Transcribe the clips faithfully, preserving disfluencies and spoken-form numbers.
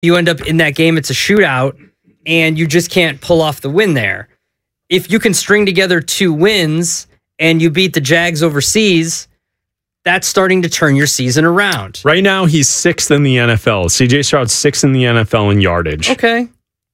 you end up in that game, it's a shootout, and you just can't pull off the win there. If you can string together two wins and you beat the Jags overseas, that's starting to turn your season around. Right now, he's sixth in the N F L. C J Stroud's sixth in the N F L in yardage. Okay.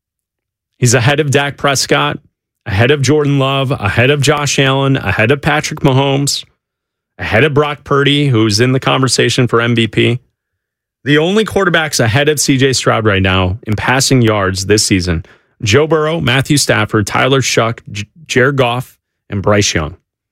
He's ahead of Dak Prescott, ahead of Jordan Love, ahead of Josh Allen, ahead of Patrick Mahomes, ahead of Brock Purdy, who's in the conversation for M V P. The only quarterbacks ahead of C J Stroud right now in passing yards this season, Joe Burrow, Matthew Stafford, Tyler Shuck, J- Jared Goff, and Bryce Young.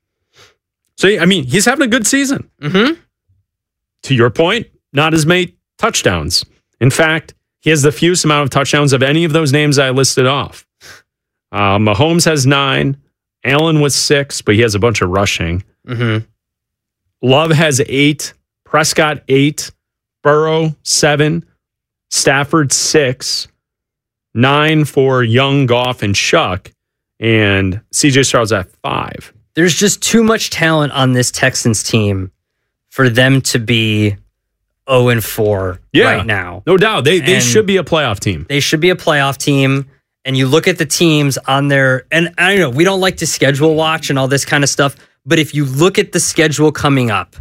So, I mean, he's having a good season. Mm-hmm. To your point, not as many touchdowns. In fact, he has the fewest amount of touchdowns of any of those names I listed off. Uh, Mahomes has nine. Allen was six, but he has a bunch of rushing. Mm-hmm. Love has eight. Prescott, eight. Burrow, seven. Stafford, six. Nine for Young, Goff, and Shuck. And C J Stroud's at five. There's just too much talent on this Texans team for them to be oh and four yeah, right now. No doubt. They they And should be a playoff team. They should be a playoff team. And you look at the teams on their, and I know we don't like to schedule watch and all this kind of stuff, but if you look at the schedule coming up,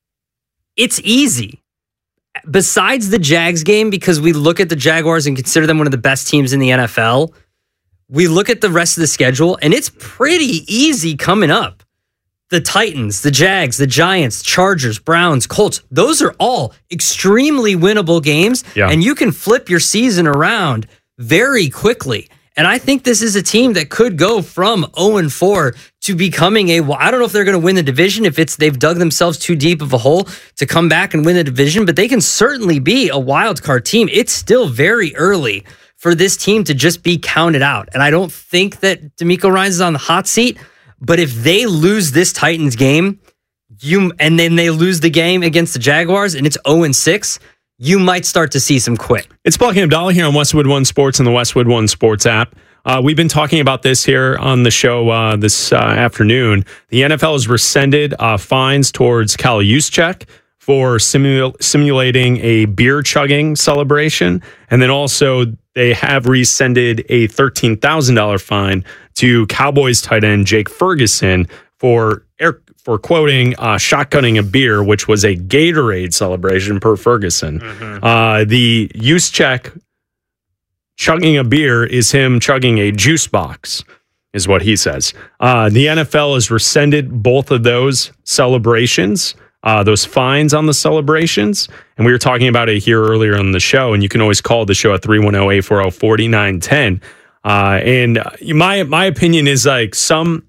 it's easy. Besides the Jags game, because we look at the Jaguars and consider them one of the best teams in the N F L, we look at the rest of the schedule and it's pretty easy coming up. The Titans, the Jags, the Giants, Chargers, Browns, Colts, those are all extremely winnable games, yeah. and you can flip your season around very quickly. And I think this is a team that could go from oh and four to becoming a, I don't know if they're going to win the division, if it's they've dug themselves too deep of a hole to come back and win the division, but they can certainly be a wild card team. It's still very early for this team to just be counted out. And I don't think that DeMeco Ryans is on the hot seat, but if they lose this Titans game, you and then they lose the game against the Jaguars and it's oh and six, you might start to see some quit. It's Black and Abdallah here on Westwood One Sports and the Westwood One Sports app. Uh, we've been talking about this here on the show uh, this uh, afternoon. The N F L has rescinded uh, fines towards Kyle Juszczyk for simul- simulating a beer chugging celebration. And then also they have rescinded a thirteen thousand dollars fine to Cowboys tight end Jake Ferguson for air for quoting uh, shotgunning a beer, which was a Gatorade celebration per Ferguson. Mm-hmm. Uh, the Juszczyk chugging a beer is him chugging a juice box, is what he says. Uh, the N F L has rescinded both of those celebrations, uh, those fines on the celebrations. And we were talking about it here earlier on the show, and you can always call the show at three one zero, eight four zero, four nine one zero. Uh, and my my opinion is like some...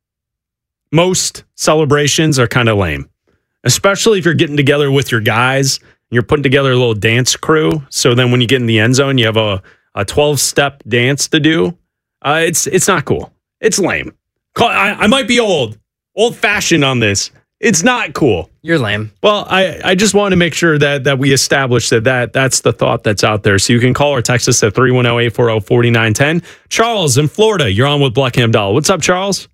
most celebrations are kind of lame, especially if you're getting together with your guys and you're putting together a little dance crew. So then when you get in the end zone, you have a, a twelve-step dance to do. Uh, it's it's not cool. It's lame. I, I might be old, old-fashioned on this. It's not cool. You're lame. Well, I, I just want to make sure that that we establish that, that that's the thought that's out there. So you can call or text us at three one zero, eight four zero, four nine one zero. Charles in Florida, you're on with Black and Abdallah. What's up, Charles?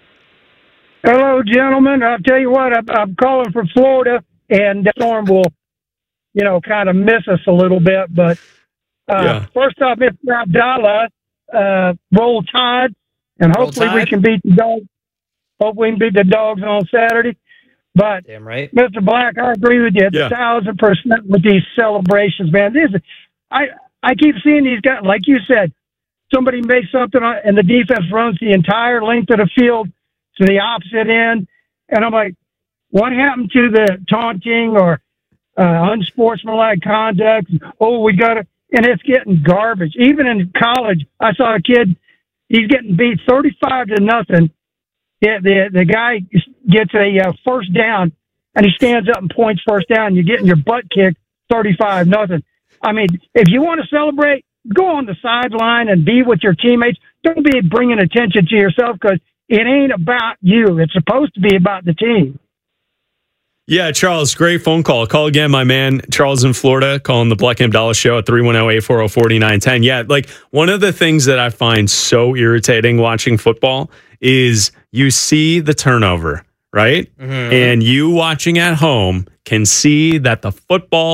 Hello, gentlemen. I'll tell you what, I'm, I'm calling from Florida, and the storm will, you know, kind of miss us a little bit. But uh, yeah. first off, Mister Abdallah, uh, roll Tide, and Roll hopefully Tide. we can beat the dogs. Hopefully we can beat the dogs on Saturday. But Damn right. Mister Black, I agree with you a Yeah. thousand percent with these celebrations, man. This is, I I keep seeing these guys, like you said, somebody makes something on, and the defense runs the entire length of the field to the opposite end, and I'm like, what happened to the taunting or uh, unsportsmanlike conduct? Oh, we got to, and it's getting garbage. Even in college, I saw a kid, he's getting beat thirty-five to nothing. The, the, the guy gets a uh, first down, and he stands up and points first down, and you're getting your butt kicked thirty-five nothing. I mean, if you want to celebrate, go on the sideline and be with your teammates. Don't be bringing attention to yourself, because it ain't about you. It's supposed to be about the team. Yeah, Charles, great phone call. Call again, my man, Charles in Florida, calling the Black and Abdallah show at three one zero, eight four zero, four nine one zero. Yeah, like one of the things that I find so irritating watching football is you see the turnover, right? Mm-hmm. And you watching at home can see that the football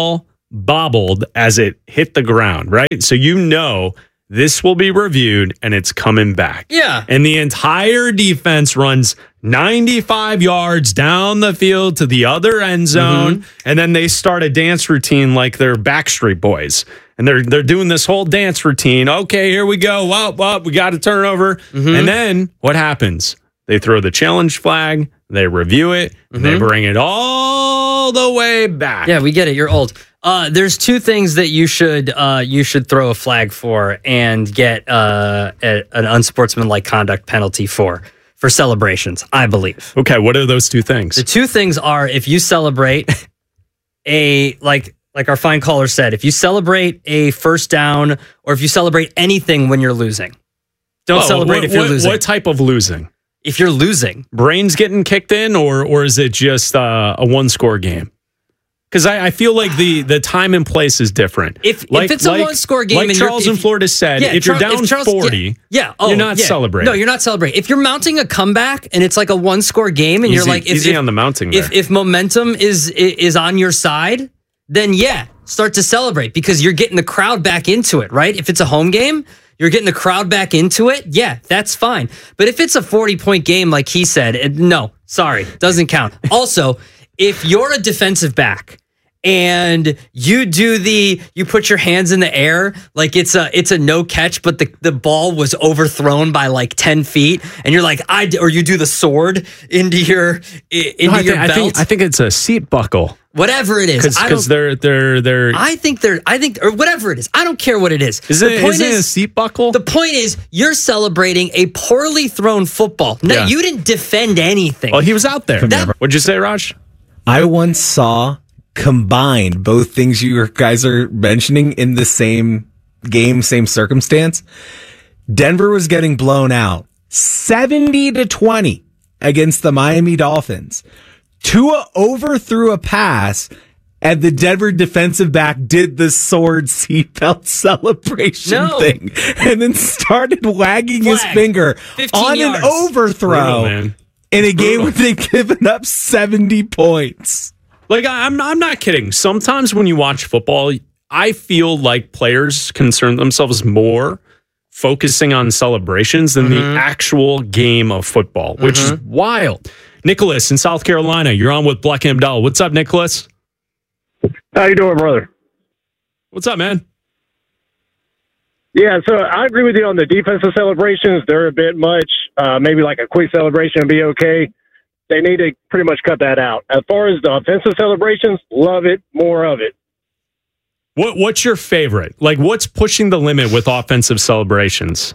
bobbled as it hit the ground, right? So you know this will be reviewed and it's coming back. Yeah. And the entire defense runs ninety-five yards down the field to the other end zone. Mm-hmm. And then they start a dance routine like they're Backstreet Boys. And they're they're doing this whole dance routine. Okay, here we go. Up, up. We got to turn over. Mm-hmm. And then what happens? They throw the challenge flag. They review it. Mm-hmm. And they bring it all the way back. Yeah, we get it. You're old. Uh, there's two things that you should uh, you should throw a flag for and get uh, a, an unsportsmanlike conduct penalty for for celebrations, I believe. Okay, what are those two things? The two things are if you celebrate a like like our fine caller said, if you celebrate a first down or if you celebrate anything when you're losing, don't oh, celebrate what, if you're what, losing. What type of losing? If you're losing, brains getting kicked in, or or is it just uh, a one score game? Because I, I feel like the, the time and place is different. If, like, if it's a like, one-score game... Like and Charles you're, in Florida said, yeah, if you're down if Charles, forty, yeah, yeah. Oh, you're not yeah. celebrating. No, you're not celebrating. If you're mounting a comeback and it's like a one-score game and easy, you're like... If, easy if, on the mounting if, if momentum is is on your side, then yeah, start to celebrate because you're getting the crowd back into it, right? If it's a home game... You're getting the crowd back into it. Yeah, that's fine. But if it's a forty-point game, like he said, it, no, sorry, doesn't count. Also, if you're a defensive back and you do the, you put your hands in the air like it's a it's a no catch, but the, the ball was overthrown by like ten feet, and you're like, I or you do the sword into your into no, I your think, belt. I think, I think it's a seat buckle. Whatever it is, because they're they're they're. I think they're. I think or whatever it is. I don't care what it is. Is the it, point is is, it a seat buckle? The point is, you're celebrating a poorly thrown football. No, Yeah. you didn't defend anything. Well, he was out there. That- What'd you say, Raj? I once saw combined both things you guys are mentioning in the same game, same circumstance. Denver was getting blown out seventy to twenty against the Miami Dolphins. Tua overthrew a pass, and the Denver defensive back did the sword seatbelt celebration No. thing and then started wagging his Flag. finger fifteen on yards. an overthrow Brutal, man. in a game Brutal. where they've given up seventy points. Like I, I'm I'm not kidding. Sometimes when you watch football, I feel like players concern themselves more focusing on celebrations than Mm-hmm. the actual game of football, which is wild. Nicholas in South Carolina, you're on with Black and Abdallah. What's up, Nicholas? How you doing, brother? What's up, man? Yeah, so I agree with you on the defensive celebrations. They're a bit much. Uh, maybe like a quick celebration would be okay. They need to pretty much cut that out. As far as the offensive celebrations, love it, more of it. What What's your favorite? Like, what's pushing the limit with offensive celebrations?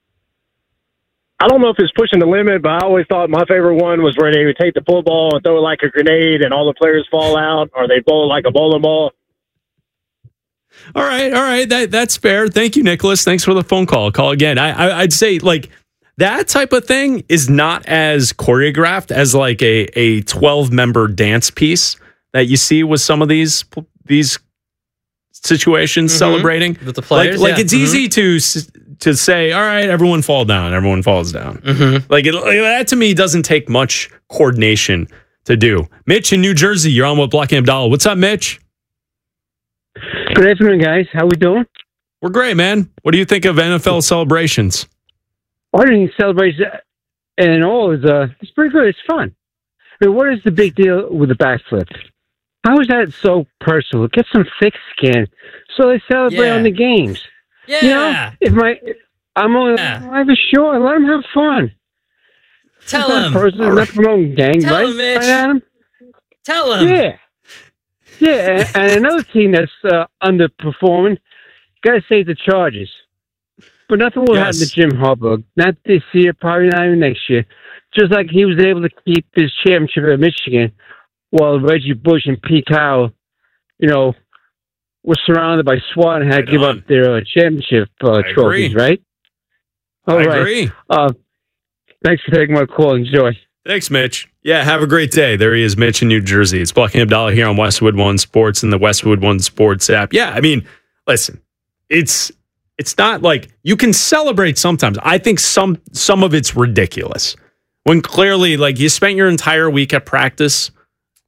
I don't know if it's pushing the limit, but I always thought my favorite one was where they would take the football and throw it like a grenade and all the players fall out, or they bowl it like a bowling ball. All right, all right, that that's fair. Thank you, Nicholas. Thanks for the phone call. Call again. I, I I'd say like that type of thing is not as choreographed as like a a twelve member dance piece that you see with some of these these situations Mhm. celebrating With the players, Like, like yeah. it's Mhm. easy to s- to say, all right, everyone fall down, everyone falls down. Mhm. Like, it, like that to me doesn't take much coordination to do. Mitch in New Jersey, you're on with Black and Abdallah. What's up, Mitch? Good afternoon, guys. How we doing? We're great, man. What do you think of N F L celebrations? I think celebration and all is uh, it's pretty good. It's fun. I mean, what is the big deal with the backflip? How is that so personal? Get some thick skin so they celebrate Yeah. on the games. Yeah. You know, if my I'm only Yeah. live is short, let them have fun. Tell It's not him. personal, not promoting gang, Tell right? him, Mitch. Right, Adam? Tell him. Yeah. Yeah, and, and another team that's uh, underperforming, got to say the Chargers. But nothing will Yes. happen to Jim Harbaugh. Not this year, probably not even next year. Just like he was able to keep his championship at Michigan while Reggie Bush and Pete Carroll, you know, were surrounded by SWAT and had Right to give on. up their uh, championship uh, I trophies, agree. right? All I right. agree. Uh, thanks for taking my call. Enjoy. Thanks, Mitch. Yeah, have a great day. There he is, Mitch in New Jersey. It's Black and Abdallah here on Westwood One Sports and the Westwood One Sports app. Yeah, I mean, listen, it's it's not like you can celebrate sometimes. I think some some of it's ridiculous. When clearly, like, you spent your entire week at practice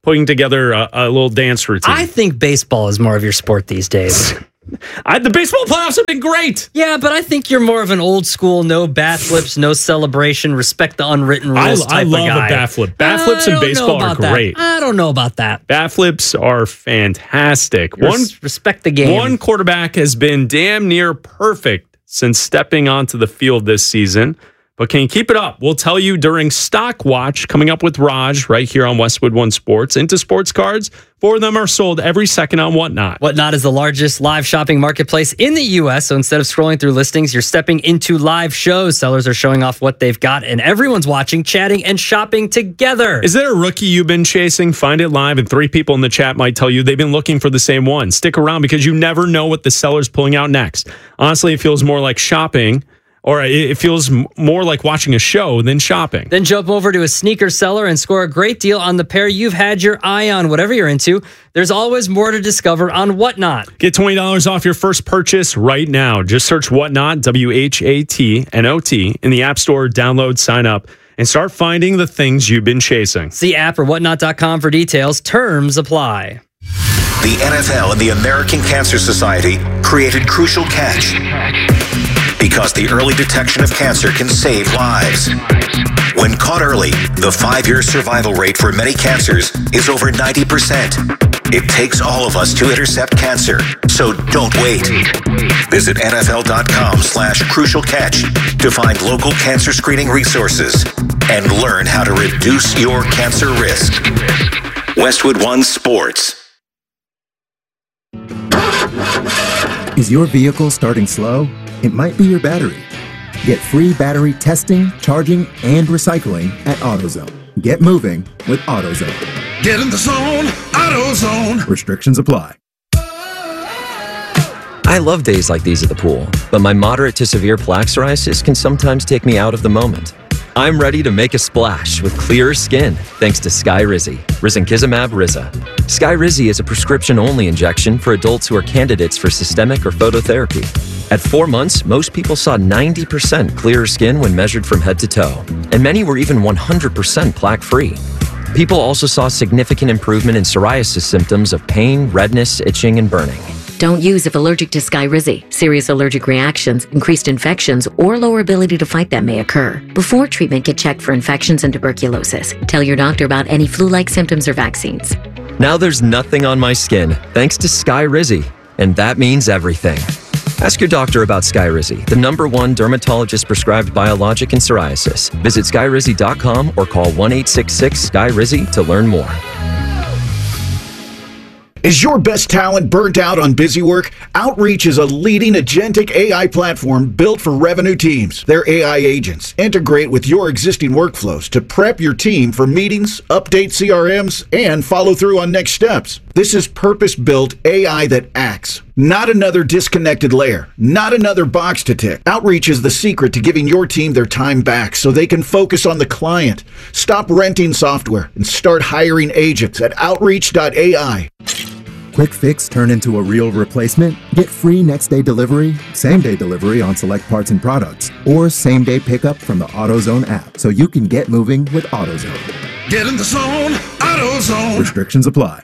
putting together a, a little dance routine. I think baseball is more of your sport these days. I, the baseball playoffs have been great. Yeah, but I think you're more of an old school, no bat flips, no celebration, respect the unwritten rules I, type I love of guy. a bat flip. Bat flips in baseball are great. That. I don't know about that. Bat flips are fantastic. One Res- respect the game. One quarterback has been damn near perfect since stepping onto the field this season. But can you keep it up? We'll tell you during Stock Watch, coming up with Raj right here on Westwood One Sports. Into sports cards, four of them are sold every second on Whatnot. Whatnot is the largest live shopping marketplace in the U S. So instead of scrolling through listings, you're stepping into live shows. Sellers are showing off what they've got, and everyone's watching, chatting, and shopping together. Is there a rookie you've been chasing? Find it live, and three people in the chat might tell you they've been looking for the same one. Stick around because you never know what the seller's pulling out next. Honestly, it feels more like shopping. Or it feels more like watching a show than shopping. Then jump over to a sneaker seller and score a great deal on the pair you've had your eye on. Whatever you're into, there's always more to discover on Whatnot. Get twenty dollars off your first purchase right now. Just search Whatnot, W H A T N O T, in the App Store, download, sign up, and start finding the things you've been chasing. See app or whatnot dot com for details. Terms apply. The N F L and the American Cancer Society created Crucial Catch because the early detection of cancer can save lives. When caught early, the five-year survival rate for many cancers is over ninety percent. It takes all of us to intercept cancer, so don't wait. Visit N F L dot com slash crucial catch to find local cancer screening resources and learn how to reduce your cancer risk. Westwood One Sports. Is your vehicle starting slow? It might be your battery. Get free battery testing, charging, and recycling at AutoZone. Get moving with AutoZone. Get in the zone, AutoZone. Restrictions apply. I love days like these at the pool, but my moderate to severe plaque psoriasis can sometimes take me out of the moment. I'm ready to make a splash with clearer skin thanks to Skyrizi, risankizumab Riza. Skyrizi is a prescription-only injection for adults who are candidates for systemic or phototherapy. At four months, most people saw ninety percent clearer skin when measured from head to toe, and many were even one hundred percent plaque-free. People also saw significant improvement in psoriasis symptoms of pain, redness, itching, and burning. Don't use if allergic to Skyrizi. Serious allergic reactions, increased infections, or lower ability to fight them may occur. Before treatment, get checked for infections and tuberculosis. Tell your doctor about any flu-like symptoms or vaccines. Now there's nothing on my skin thanks to Skyrizi, and that means everything. Ask your doctor about Skyrizi, the number one dermatologist-prescribed biologic in psoriasis. Visit skyrizi dot com or call one eight six six Sky Rizi to learn more. Is your best talent burnt out on busy work? Outreach is a leading agentic A I platform built for revenue teams. Their A I agents integrate with your existing workflows to prep your team for meetings, update C R Ms, and follow through on next steps. This is purpose-built A I that acts, not another disconnected layer, not another box to tick. Outreach is the secret to giving your team their time back so they can focus on the client. Stop renting software and start hiring agents at outreach dot A I. Quick fix turn into a real replacement? Get free next day delivery, same day delivery on select parts and products, or same day pickup from the AutoZone app so you can get moving with AutoZone. Get in the zone, AutoZone. Restrictions apply.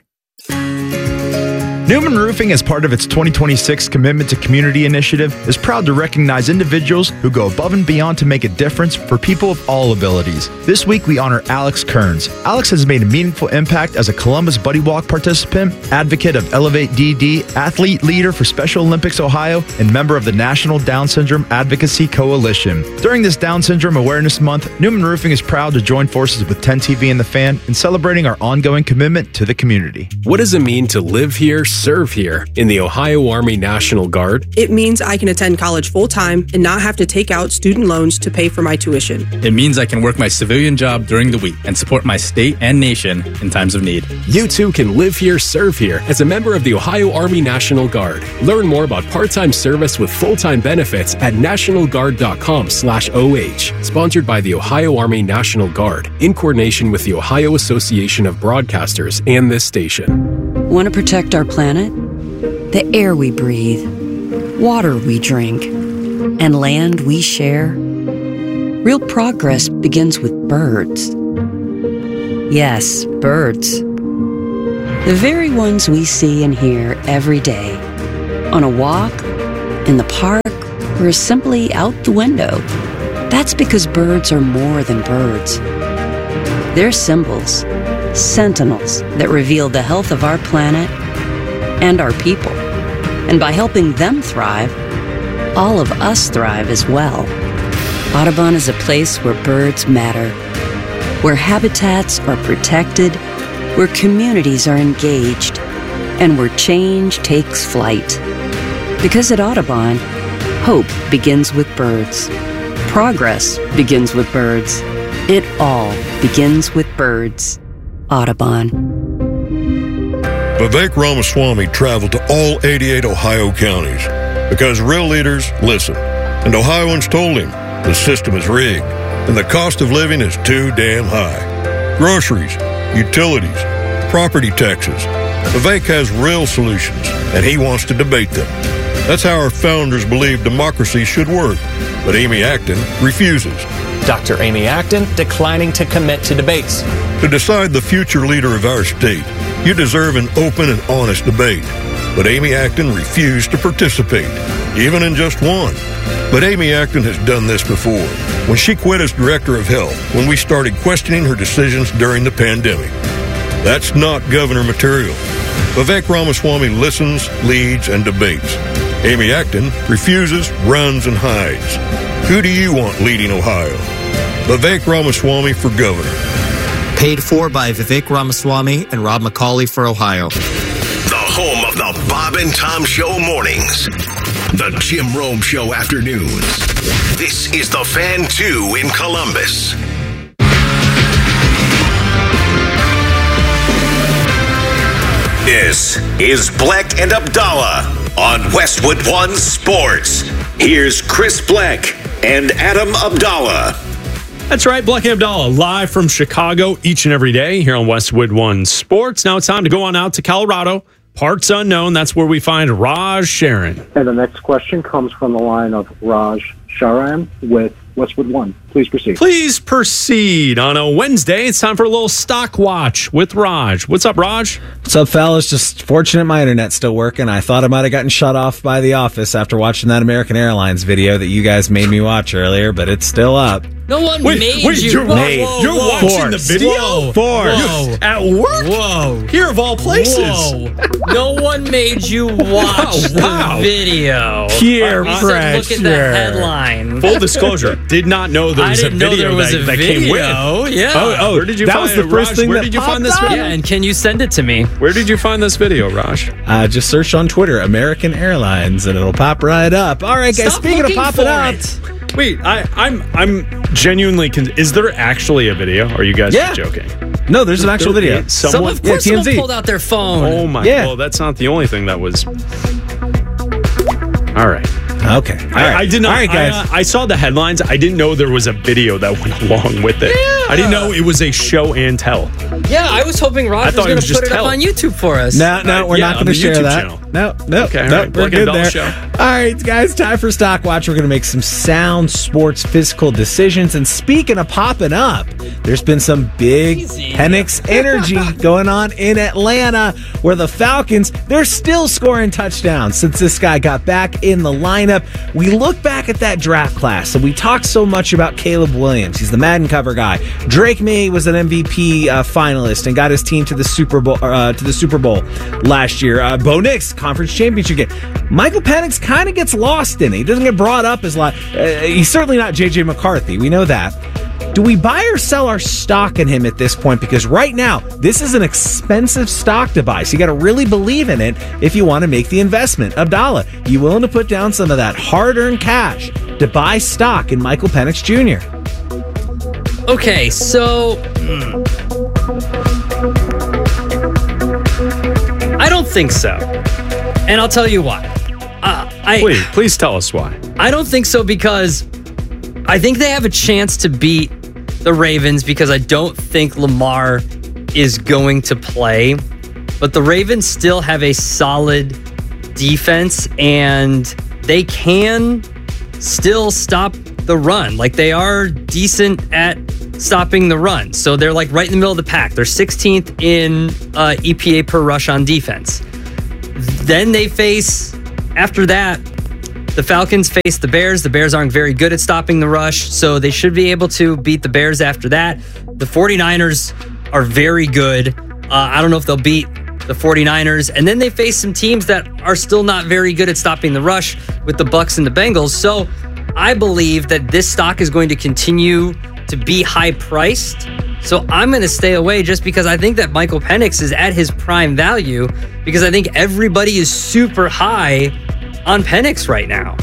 Newman Roofing, as part of its twenty twenty-six Commitment to Community initiative, is proud to recognize individuals who go above and beyond to make a difference for people of all abilities. This week, we honor Alex Kearns. Alex has made a meaningful impact as a Columbus Buddy Walk participant, advocate of Elevate D D, athlete leader for Special Olympics Ohio, and member of the National Down Syndrome Advocacy Coalition. During this Down Syndrome Awareness Month, Newman Roofing is proud to join forces with ten T V and The Fan in celebrating our ongoing commitment to the community. What does it mean to live here, serve here in the Ohio Army National Guard? It means I can attend college full-time and not have to take out student loans to pay for my tuition. It means I can work my civilian job during the week and support my state and nation in times of need. You too can live here, serve here as a member of the Ohio Army National Guard. Learn more about part-time service with full-time benefits at national guard dot com slash O H. Sponsored by the Ohio Army National Guard in coordination with the Ohio Association of Broadcasters and this station. Want to protect our planet? The air we breathe, water we drink, and land we share? Real progress begins with birds. Yes, birds. The very ones we see and hear every day. On a walk, in the park, or simply out the window. That's because birds are more than birds. They're symbols, sentinels that reveal the health of our planet and our people. And by helping them thrive, all of us thrive as well. Audubon is a place where birds matter, where habitats are protected, where communities are engaged, and where change takes flight. Because at Audubon, hope begins with birds. Progress begins with birds. It all begins with birds. Audubon. Vivek Ramaswamy traveled to all eighty-eight Ohio counties because real leaders listen. And Ohioans told him the system is rigged and the cost of living is too damn high. Groceries, utilities, property taxes. Vivek has real solutions and he wants to debate them. That's how our founders believed democracy should work. But Amy Acton refuses. Doctor Amy Acton declining to commit to debates. To decide the future leader of our state, you deserve an open and honest debate. But Amy Acton refused to participate, even in just one. But Amy Acton has done this before, when she quit as director of health, when we started questioning her decisions during the pandemic. That's not governor material. Vivek Ramaswamy listens, leads, and debates. Amy Acton refuses, runs, and hides. Who do you want leading Ohio? Vivek Ramaswamy for governor. Paid for by Vivek Ramaswamy and Rob McCauley for Ohio. The home of the Bob and Tom Show mornings. The Jim Rome Show afternoons. This is the Fan two in Columbus. This is Bleck and Abdallah on Westwood One Sports. Here's Chris Bleck and Adam Abdallah. That's right, Bleck and Abdallah, live from Chicago each and every day here on Westwood One Sports. Now it's time to go on out to Colorado. Parts unknown, that's where we find Raj Sharon. And the next question comes from the line of Raj Sharan with Westwood One. Please proceed. Please proceed. On a Wednesday, it's time for a little stock watch with Raj. What's up, Raj? What's up, fellas? Just fortunate my internet's still working. I thought I might have gotten shut off by the office after watching that American Airlines video that you guys made me watch earlier, but it's still up. No one Wait, made wait, you. You're, Whoa, made. whoa, you're whoa. watching the video? Whoa, Force. whoa. At work? Whoa. Here of all places. Whoa. No one made you watch Oh, wow. the video. Peer We said, look at the pressure. headline. Full disclosure, did not know there I was a didn't know video there was that, a that video. came with. Yeah. Oh, oh, where did you that find was the it, first Raj? thing Where that did you popped find this up. video? Yeah, and can you send it to me? Where did you find this video, Raj? Uh, just search on Twitter, American Airlines, and it'll pop right up. All right, guys, Stop speaking of looking popping for up. it. Wait, I, I'm I'm genuinely. Con- is there actually a video? Or are you guys Yeah. just joking? No, there's an actual There- video. Some, Someone, of course, yeah, someone T M Z. pulled out their phone. oh my! Yeah. Well, that's not the only thing that was. All right. Okay. All I, right. I did not. All right, guys. I, uh, I saw the headlines. I didn't know there was a video that went along with it. Yeah. I didn't know it was a show and tell. Yeah, I was hoping I Raj was thought it going was to just put it tell. up on YouTube for us. No, no, Uh, we're yeah, not on going to the share YouTube that. channel. No, no, Okay, all no, right. we're Bleck and good Abdallah there. show. All right, guys, time for Stock Watch. We're going to make some sound sports physical decisions. And speaking of popping up, there's been some big Easy. Penix energy going on in Atlanta, where the Falcons, they're still scoring touchdowns since this guy got back in the lineup. We look back at that draft class, and we talk so much about Caleb Williams. He's the Madden cover guy. Drake May was an M V P uh, finalist and got his team to the Super Bowl uh, to the Super Bowl last year. Uh, Bo Nix, conference championship game. Michael Penix kind of gets lost in it. He doesn't get brought up as like uh, he's certainly not J J McCarthy. We know that. Do we buy or sell our stock in him at this point? Because right now, this is an expensive stock to buy. So you got to really believe in it if you want to make the investment. Abdallah, you willing to put down some of that hard-earned cash to buy stock in Michael Penix Junior? Okay, so hmm. I don't think so, and I'll tell you why. Uh, I Please, please tell us why. I don't think so because I think they have a chance to beat the Ravens because I don't think Lamar is going to play. But the Ravens still have a solid defense and they can still stop the run. Like they are decent at stopping the run. So they're like right in the middle of the pack. They're sixteenth in uh, E P A per rush on defense. Then they face, after that, the Falcons face the Bears. The Bears aren't very good at stopping the rush, so they should be able to beat the Bears after that. The 49ers are very good. Uh, I don't know if they'll beat the 49ers. And then they face some teams that are still not very good at stopping the rush with the Bucs and the Bengals. So I believe that this stock is going to continue to be high priced. So I'm going to stay away just because I think that Michael Penix is at his prime value, because I think everybody is super high on Penix right now.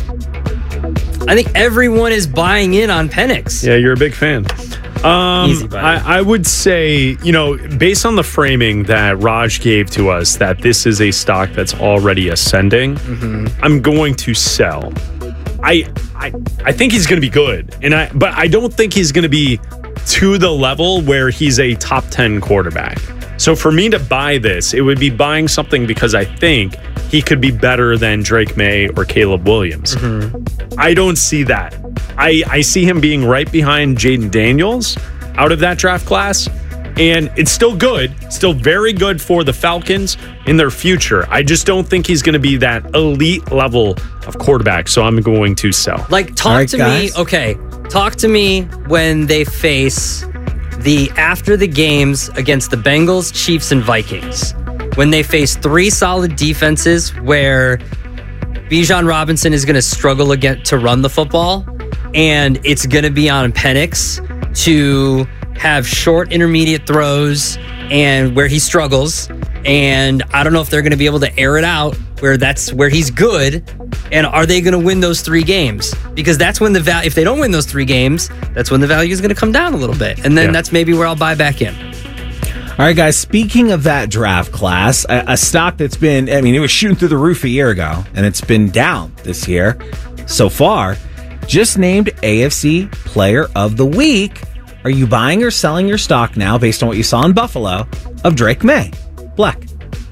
I think everyone is buying in on Penix. Yeah, you're a big fan. Um, Easy, buddy. I, I would say, you know, based on the framing that Raj gave to us, that this is a stock that's already ascending, Mm-hmm. I'm going to sell. I, I, I think he's going to be good, and I, but I don't think he's going to be to the level where he's a top ten quarterback. So for me to buy this, it would be buying something because I think he could be better than Drake May or Caleb Williams. Mm-hmm. I don't see that. I, I see him being right behind Jaden Daniels out of that draft class. And it's still good, still very good for the Falcons in their future. I just don't think he's going to be that elite level of quarterback. So I'm going to sell. Like, talk right, to guys. me. Okay. Talk to me when they face the after the games against the Bengals, Chiefs, and Vikings. When they face three solid defenses where Bijan Robinson is going to struggle again to run the football, and it's going to be on Penix to have short intermediate throws and where he struggles. And I don't know if they're going to be able to air it out where that's where he's good. And are they going to win those three games? Because that's when the value, if they don't win those three games, that's when the value is going to come down a little bit. And then Yeah. that's maybe where I'll buy back in. All right, guys, speaking of that draft class, a, a stock that's been, I mean, it was shooting through the roof a year ago, and it's been down this year so far, just named A F C Player of the Week. Are you buying or selling your stock now based on what you saw in Buffalo of Drake May? Black.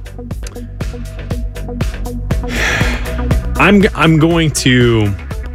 I'm I'm going to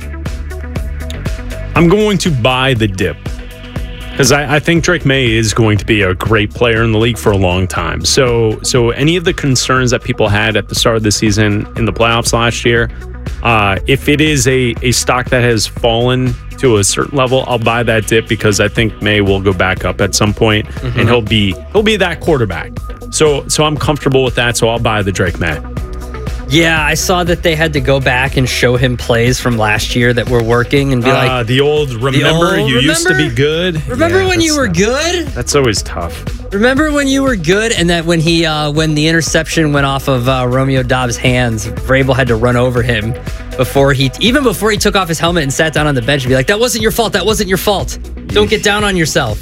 I'm going to buy the dip because I, I think Drake May is going to be a great player in the league for a long time. So so any of the concerns that people had at the start of the season in the playoffs last year, uh, if it is a, a stock that has fallen to a certain level, I'll buy that dip because I think May will go back up at some point, Mhm. and he'll be he'll be that quarterback. So so I'm comfortable with that. So I'll buy the Drake May. Yeah, I saw that they had to go back and show him plays from last year that were working and be Uh, like, the old remember old, you used to be remember? good. remember Yeah, when you that's- were good? That's always tough. Remember when you were good, and that when he uh, when the interception went off of uh, Romeo Dobbs' hands, Vrabel had to run over him before he even before he took off his helmet and sat down on the bench and be like, "That wasn't your fault. That wasn't your fault. Don't get down on yourself."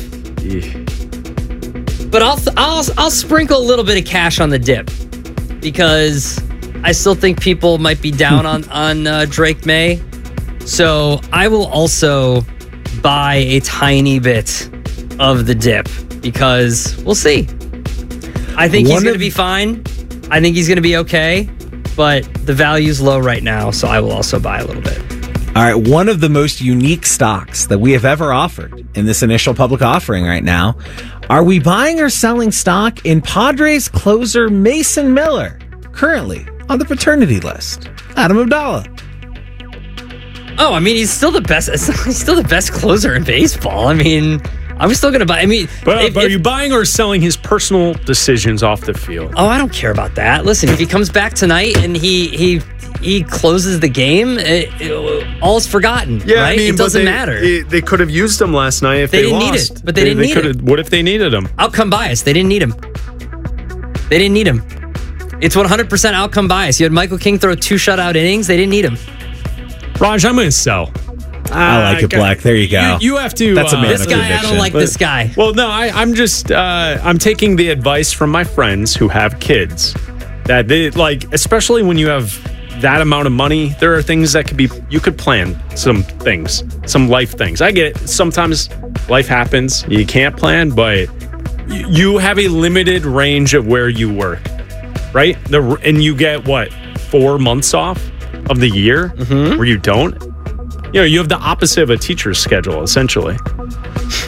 But I'll I'll I'll sprinkle a little bit of cash on the dip because I still think people might be down on on uh, Drake May. So I will also buy a tiny bit of the dip because we'll see. I think he's One going to of- be fine. I think he's going to be okay, but the value's low right now, so I will also buy a little bit. All right, one of the most unique stocks that we have ever offered in this initial public offering right now. Are we buying or selling stock in Padres closer Mason Miller, currently on the paternity list? Adam Abdallah. Oh, I mean, he's still the best. He's still the best closer in baseball. I mean, I'm still going to buy. I mean, But, if- but are if- you buying or selling his personal decisions off the field? Oh, I don't care about that. Listen, if he comes back tonight and he he he closes the game, it, it, all's forgotten. Yeah, right? I mean, it but doesn't they, matter. It, they could have used him last night if They they, didn't need lost. it, but they didn't need could've- it. What if they needed him? Outcome bias. They didn't need him. They didn't need him. It's one hundred percent outcome bias. You had Michael King throw two shutout innings. They didn't need him. Raj, I'm going to sell. I like it, Black. There you go. You, you have to. That's a man This of guy, I conviction. don't like But- this guy. Well, no, I, I'm just uh, I'm taking the advice from my friends who have kids that they like, especially when you have that amount of money. There are things that could be you could plan some things, some life things. I get it. Sometimes life happens, you can't plan, but y- you have a limited range of where you work, right? The and you get what four months off of the year where you don't. You know, you have the opposite of a teacher's schedule, essentially.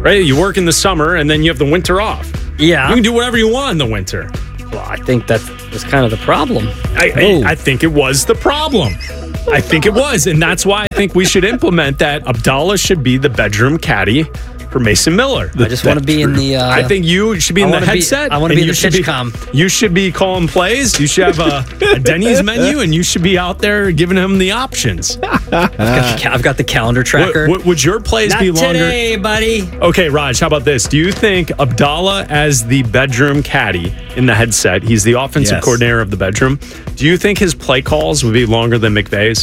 right? You work in the summer and then you have the winter off. Yeah. You can do whatever you want in the winter. Well, I think that was kind of the problem. I, Oh. I, I think it was the problem. I think it was. And that's why I think we should implement that Abdallah should be the bedroom caddy for Mason Miller. I just want to be in the. Uh, I think you should be in I the wanna be- headset. I want to and be in you the should pitch com. You should be calling plays. You should have a, a Denny's menu, and you should be out there giving him the options. I've, got the, ca- I've got the calendar tracker. Would, would your plays Not be longer? today, buddy. Okay, Raj, how about this? Do you think Abdallah as the bedroom caddy in the headset, he's the offensive Yes. coordinator of the bedroom, do you think his play calls would be longer than McVay's?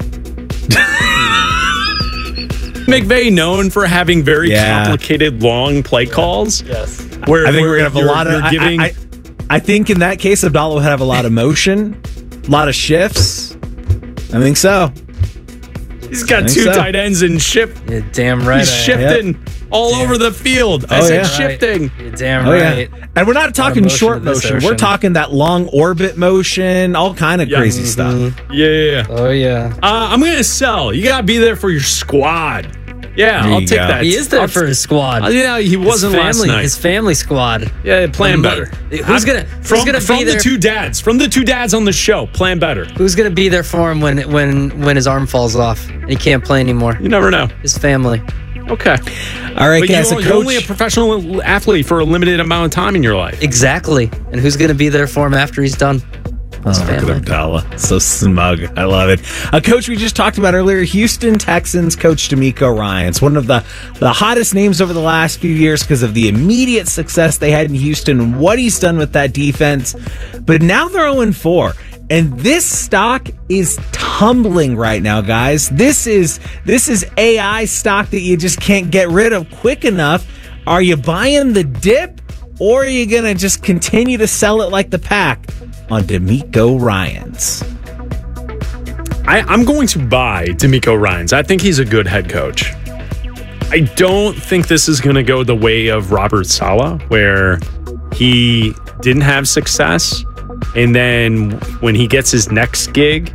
McVay known for having very Yeah. complicated long play calls. Yes. Where, I think where we're gonna have a you're- lot of. you're I, giving, I, I, I think in that case, Abdallah would have a lot of motion, a lot of shifts. I think so. he's got I think two so. tight ends and ship. You're damn right. He's I am. shifting all over the field. I Oh, said yeah. shifting. You're damn Oh right. yeah, and we're not talking motion short in this motion. We're ocean. talking that long orbit motion, all kind of Yeah. crazy Mm-hmm. stuff. Yeah, yeah, yeah. Oh yeah. Uh, I'm going to sell. You got to be there for your squad. Yeah, There I'll you take go. that. He is there I'll- for his squad. Uh, yeah, he wasn't his last family, night. His family squad. Yeah, plan Um, better. Who's gonna? From, who's gonna from be the there? two dads? From the two dads on the show, plan better. Who's gonna be there for him when when when his arm falls off and he can't play anymore? You never know. His family. Okay. All right, But guys. you're, a you're only a coach- professional athlete for a limited amount of time in your life. Exactly. And who's gonna be there for him after he's done? His Oh, look at family. Abdallah. So smug. I love it. A coach we just talked about earlier, Houston Texans coach D'Amico Ryans. One of the, the hottest names over the last few years because of the immediate success they had in Houston and what he's done with that defense. But now they're oh and four. And this stock is tumbling right now, guys. This is this is A I stock that you just can't get rid of quick enough. Are you buying the dip, or are you going to just continue to sell it like the pack on D'Amico Ryans? I, I'm going to buy D'Amico Ryans. I think he's a good head coach. I don't think this is going to go the way of Robert Saleh, where he didn't have success. And then when he gets his next gig,